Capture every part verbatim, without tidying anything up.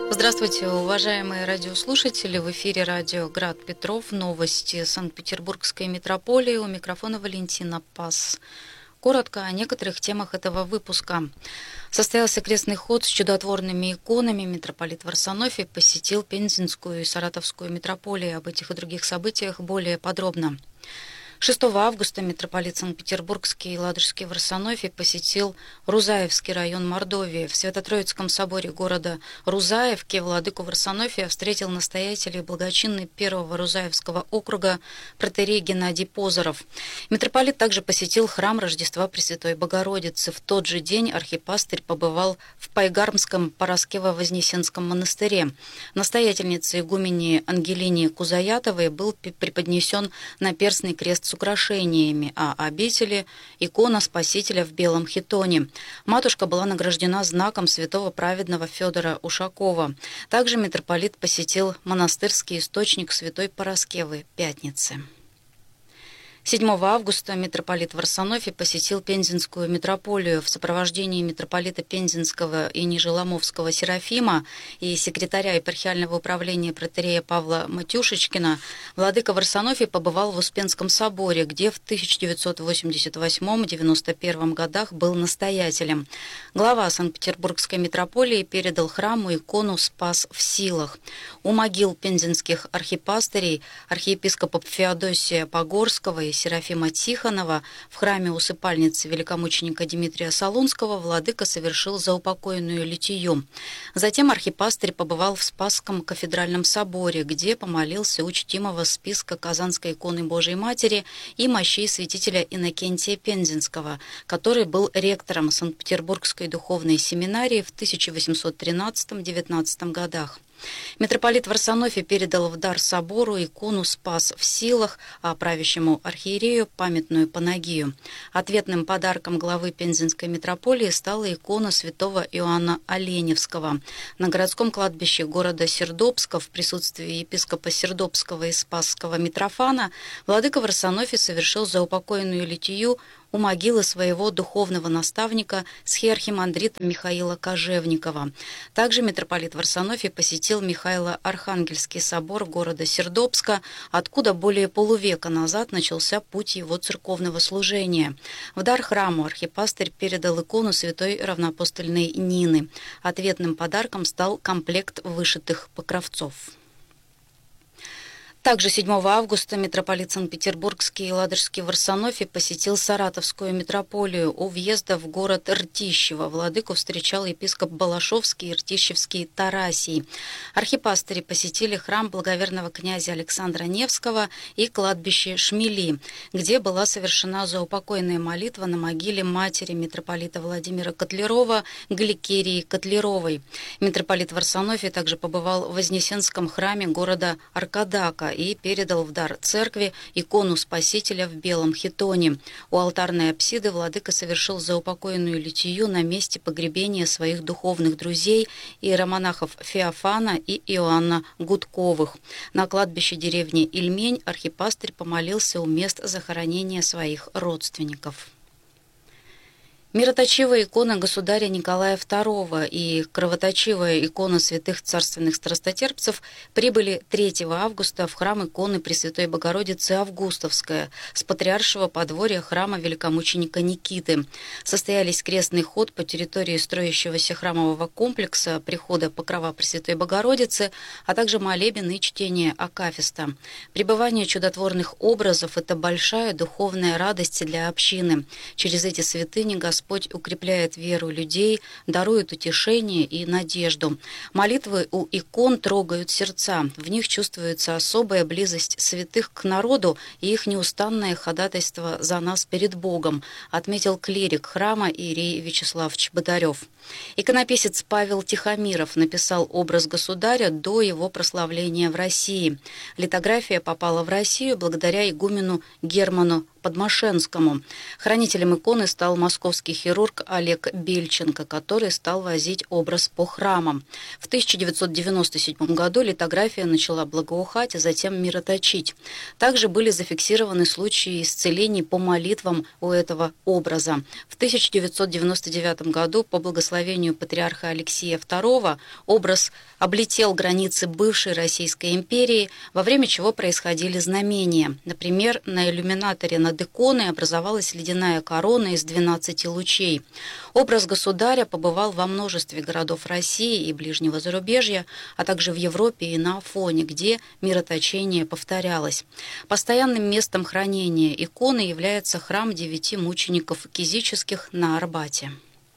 Здравствуйте, уважаемые радиослушатели. В эфире радио «Град Петров». Новости Санкт-Петербургской метрополии. У микрофона Валентина Пас. Коротко о некоторых темах этого выпуска. Состоялся крестный ход с чудотворными иконами. Митрополит Варсонофий посетил Пензенскую и Саратовскую метрополии. Об этих и других событиях более подробно. шестого августа митрополит Санкт-Петербургский и Ладожский Варсонофий посетил Рузаевский район Мордовии. В Свято-Троицком соборе города Рузаевки владыку Варсонофия встретил настоятель и благочинный первого Рузаевского округа протоиерей Геннадий Позоров. Митрополит также посетил храм Рождества Пресвятой Богородицы. В тот же день архипастырь побывал в Пайгармском Параскево-Вознесенском монастыре. Настоятельнице игумене Ангелине Кузаятовой был преподнесен наперстный крест с украшениями, а обители – икона Спасителя в белом хитоне. Матушка была награждена знаком святого праведного Федора Ушакова. Также митрополит посетил монастырский источник святой Параскевы Пятницы. седьмого августа митрополит Варсонофий посетил Пензенскую метрополию в сопровождении митрополита Пензенского и Нижеломовского Серафима и секретаря епархиального управления протоиерея Павла Матюшечкина. Владыка Варсонофий побывал в Успенском соборе, где в тысяча девятьсот восемьдесят восьмом — девяносто первом годах был настоятелем. Глава Санкт-Петербургской метрополии передал храму икону «Спас в силах». У могил пензенских архипастырей, архиепископа Феодосия Погорского и Серафима Тихонова в храме усыпальницы великомученика Дмитрия Солунского владыка совершил заупокойную литию. Затем архипастырь побывал в Спасском кафедральном соборе, где помолился у чтимого списка Казанской иконы Божией Матери и мощей святителя Иннокентия Пензенского, который был ректором Санкт-Петербургской духовной семинарии в тысяча восемьсот тринадцатом — девятнадцатом годах. Митрополит Варсонофий передал в дар собору икону «Спас в силах», а правящему архиерею памятную панагию. Ответным подарком главы Пензенской митрополии стала икона святого Иоанна Оленевского. На городском кладбище города Сердобска в присутствии епископа Сердобского и Спасского Митрофана владыка Варсонофий совершил заупокойную литию у могилы своего духовного наставника схиархимандрита Михаила Кожевникова. Также митрополит Варсонофий посетил Михаило-Архангельский собор города Сердобска, откуда более полувека назад начался путь его церковного служения. В дар храму архипастырь передал икону святой равноапостольной Нины. Ответным подарком стал комплект вышитых покровцов. Также седьмого августа митрополит Санкт-Петербургский и Ладожский Варсонофий посетил Саратовскую метрополию. У въезда в город Ртищево владыку встречал епископ Балашовский и Ртищевский Тарасий. Архипастыри посетили храм благоверного князя Александра Невского и кладбище Шмели, где была совершена заупокойная молитва на могиле матери митрополита Владимира Котлярова Гликерии Котляровой. Митрополит Варсонофий также побывал в Вознесенском храме города Аркадака и передал в дар церкви икону Спасителя в белом хитоне. У алтарной апсиды владыка совершил заупокойную литию на месте погребения своих духовных друзей иеромонахов Феофана и Иоанна Гудковых. На кладбище деревни Ильмень архипастырь помолился у мест захоронения своих родственников. Мироточивая икона государя Николая второго и кровоточивая икона святых царственных страстотерпцев прибыли третьего августа в храм иконы Пресвятой Богородицы Августовская с патриаршего подворья храма великомученика Никиты. Состоялись крестный ход по территории строящегося храмового комплекса, прихода покрова Пресвятой Богородицы, а также молебен и чтение акафиста. Пребывание чудотворных образов – это большая духовная радость для общины. Через эти святыни Господь Господь укрепляет веру людей, дарует утешение и надежду. Молитвы у икон трогают сердца. В них чувствуется особая близость святых к народу и их неустанное ходатайство за нас перед Богом, отметил клирик храма иерей Вячеслав Чеботарев. Иконописец Павел Тихомиров написал образ государя до его прославления в России. Литография попала в Россию благодаря игумену Герману Подмашенскому. Хранителем иконы стал московский хирург Олег Бельченко, который стал возить образ по храмам. В тысяча девятьсот девяносто седьмом году литография начала благоухать, а затем мироточить. Также были зафиксированы случаи исцелений по молитвам у этого образа. В тысяча девятьсот девяносто девятом году по благословению патриарха Алексия второго образ облетел границы бывшей Российской империи, во время чего происходили знамения. Например, на иллюминаторе над иконой образовалась ледяная корона из двенадцати лучей. Образ государя побывал во множестве городов России и ближнего зарубежья, а также в Европе и на Афоне, где мироточение повторялось. Постоянным местом хранения иконы является храм девяти мучеников кизических на Арбате.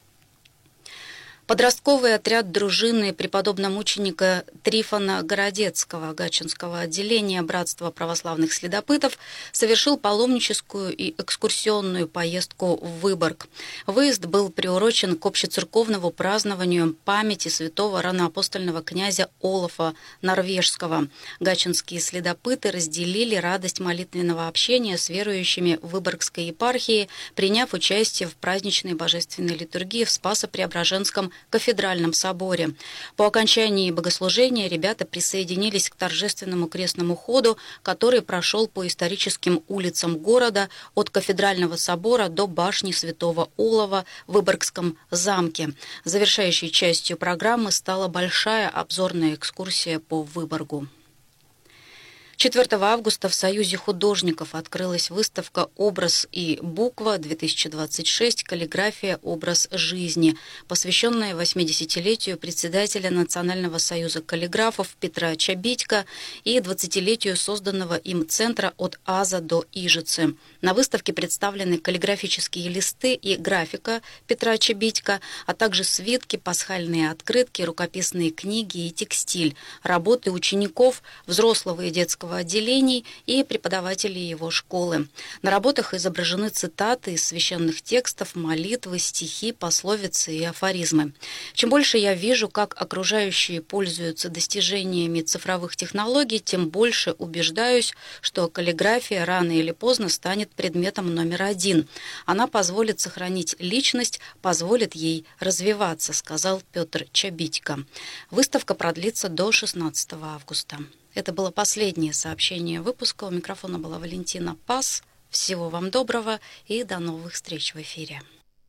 Подростковый отряд дружины преподобно-мученика Трифона Городецкого Гатчинского отделения Братства православных следопытов совершил паломническую и экскурсионную поездку в Выборг. Выезд был приурочен к общецерковному празднованию памяти святого раноапостольного князя Олафа Норвежского. Гатчинские следопыты разделили радость молитвенного общения с верующими Выборгской епархии, приняв участие в праздничной божественной литургии в Спасо-Преображенском кафедральном соборе. По окончании богослужения ребята присоединились к торжественному крестному ходу, который прошел по историческим улицам города от кафедрального собора до башни святого Олова в Выборгском замке. Завершающей частью программы стала большая обзорная экскурсия по Выборгу. четвёртого августа в Союзе художников открылась выставка «Образ и буква-две тысячи двадцать шесть. Каллиграфия. Образ жизни», посвященная восьмидесятилетию председателя Национального союза каллиграфов Петра Чабитько и двадцатилетию созданного им центра «От Аза до Ижицы». На выставке представлены каллиграфические листы и графика Петра Чабитько, а также свитки, пасхальные открытки, рукописные книги и текстиль, работы учеников, взрослого и детского отделений и преподавателей его школы. На работах изображены цитаты из священных текстов, молитвы, стихи, пословицы и афоризмы. Чем больше я вижу, как окружающие пользуются достижениями цифровых технологий, тем больше убеждаюсь, что каллиграфия рано или поздно станет предметом номер один. Она позволит сохранить личность, позволит ей развиваться, сказал Петр Чабитько. Выставка продлится до шестнадцатого августа. Это было последнее сообщение выпуска. У микрофона была Валентина Пас. Всего вам доброго и до новых встреч в эфире.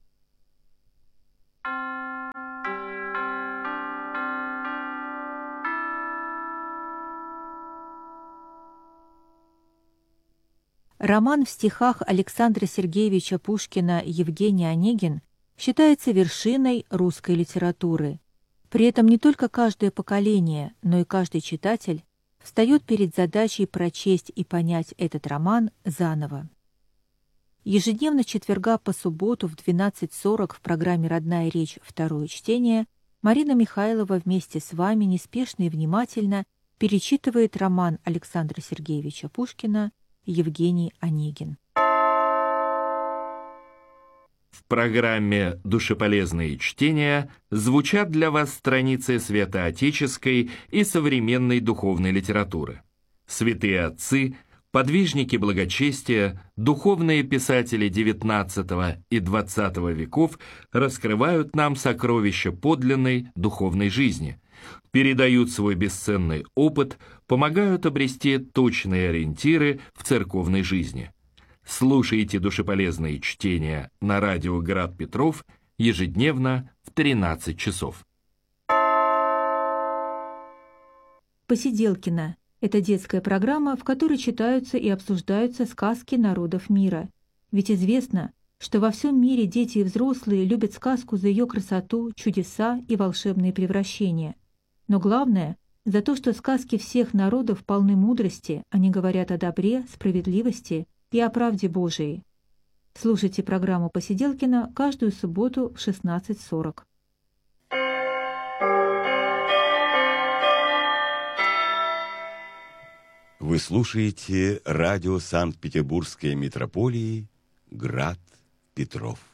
Роман в стихах Александра Сергеевича Пушкина «Евгений Онегин» считается вершиной русской литературы. При этом не только каждое поколение, но и каждый читатель встает перед задачей прочесть и понять этот роман заново. Ежедневно с четверга по субботу в двенадцать сорок в программе «Родная речь. Второе чтение» Марина Михайлова вместе с вами неспешно и внимательно перечитывает роман Александра Сергеевича Пушкина «Евгений Онегин». В программе «Душеполезные чтения» звучат для вас страницы святоотеческой и современной духовной литературы. Святые отцы, подвижники благочестия, духовные писатели девятнадцатого и двадцатого веков раскрывают нам сокровища подлинной духовной жизни, передают свой бесценный опыт, помогают обрести точные ориентиры в церковной жизни. Слушайте душеполезные чтения на радио «Град Петров» ежедневно в тринадцать часов. Посиделкино – это детская программа, в которой читаются и обсуждаются сказки народов мира. Ведь известно, что во всем мире дети и взрослые любят сказку за ее красоту, чудеса и волшебные превращения. Но главное – за то, что сказки всех народов полны мудрости, они говорят о добре, справедливости и о правде Божией. Слушайте программу «Посиделкино» каждую субботу в шестнадцать сорок. Вы слушаете радио Санкт-Петербургской митрополии «Град Петров».